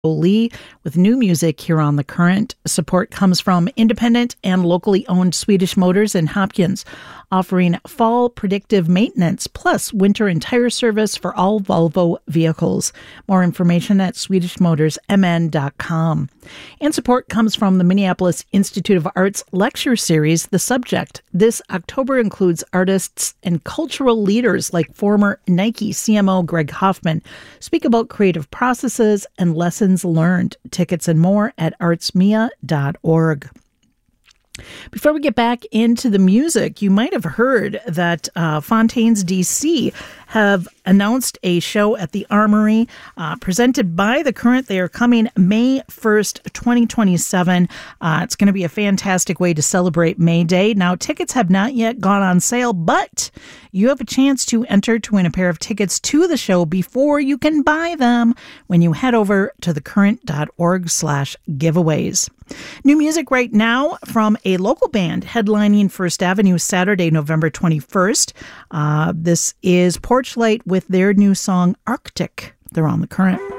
Lee with new music here on The Current. Support comes from independent and locally owned Swedish Motors in Hopkins, offering fall predictive maintenance plus winter and tire service for all Volvo vehicles. More information at swedishmotorsmn.com. And support comes from the Minneapolis Institute of Arts lecture series, The Subject. This October includes artists and cultural leaders like former Nike CMO Greg Hoffman speak about creative processes and lessons learned. Tickets and more at artsmia.org. Before we get back into the music, you might have heard that Fontaines DC have announced a show at the Armory presented by The Current. They are coming May 1st, 2027. It's going to be a fantastic way to celebrate May Day. Now, tickets have not yet gone on sale, but you have a chance to enter to win a pair of tickets to the show before you can buy them when you head over to thecurrent.org/giveaways. New music right now from a local band headlining First Avenue Saturday, November 21st. This is Porchlight with their new song Arctic. They're on The Current.